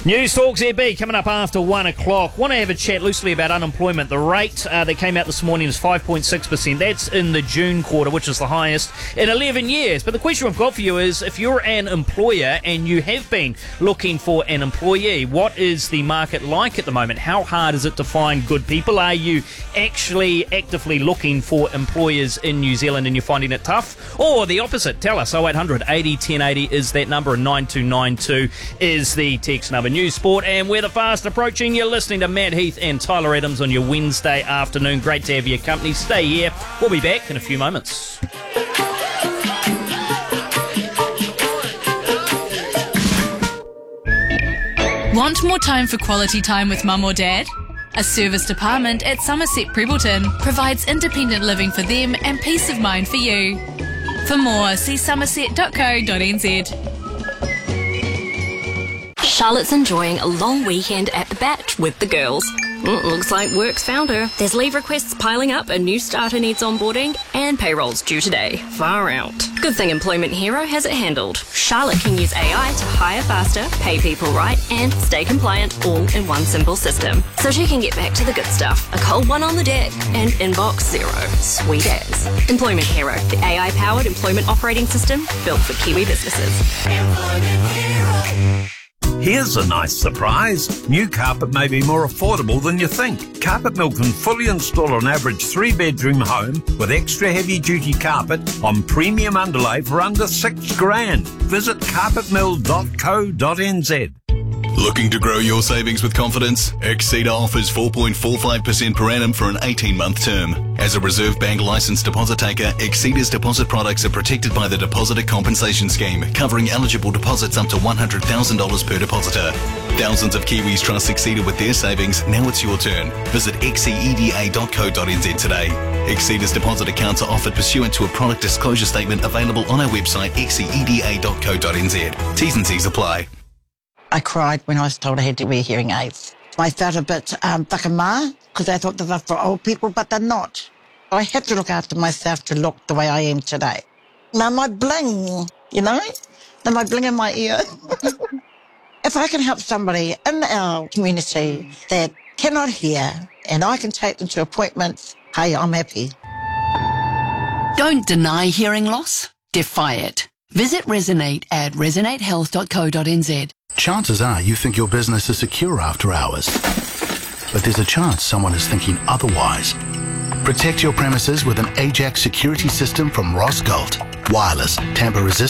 News Talk ZB coming up after 1 o'clock. Want to have a chat loosely about unemployment. The rate that came out this morning is 5.6%. That's in the June quarter, which is the highest in 11 years. But the question we've got for you is, if you're an employer and you have been looking for an employee, what is the market like at the moment? How hard is it to find good people? Are you actually actively looking for employers in New Zealand and you're finding it tough? Or the opposite? Tell us. 0800 80 1080 is that number, and 9292 is the text number. News, sport and weather fast approaching. You're listening to Matt Heath and Tyler Adams on your Wednesday afternoon. Great to have your company. Stay here. We'll be back in a few moments. Want more time for quality time with mum or dad? A service department at Somerset Prebleton provides independent living for them and peace of mind for you. For more, see somerset.co.nz. Charlotte's enjoying a long weekend at the Batch with the girls. Looks like work's found her. There's leave requests piling up, a new starter needs onboarding, and payroll's due today. Far out. Good thing Employment Hero has it handled. Charlotte can use AI to hire faster, pay people right, and stay compliant all in one simple system. So she can get back to the good stuff. A cold one on the deck and inbox zero. Sweet as. Employment Hero, the AI-powered employment operating system built for Kiwi businesses. Employment Hero. Here's a nice surprise. New carpet may be more affordable than you think. Carpet Mill can fully install an average 3-bedroom home with extra heavy-duty carpet on premium underlay for under $6,000. Visit carpetmill.co.nz. Looking to grow your savings with confidence? Exceeda offers 4.45% per annum for an 18-month term. As a Reserve Bank licensed deposit taker, Exceeda's deposit products are protected by the Depositor Compensation Scheme, covering eligible deposits up to $100,000 per depositor. Thousands of Kiwis trust Exceeda with their savings. Now it's your turn. Visit xceda.co.nz today. Exceeda's deposit accounts are offered pursuant to a product disclosure statement available on our website xceda.co.nz. T's and C's apply. I cried when I was told I had to wear hearing aids. I felt a bit whakamā, because I thought they were for old people, but they're not. I had to look after myself to look the way I am today. Now my bling, now my bling in my ear. If I can help somebody in our community that cannot hear and I can take them to appointments, hey, I'm happy. Don't deny hearing loss, defy it. Visit Resonate at resonatehealth.co.nz. Chances are you think your business is secure after hours, but there's a chance someone is thinking otherwise. Protect your premises with an Ajax security system from Ross Galt. Wireless, tamper resistant.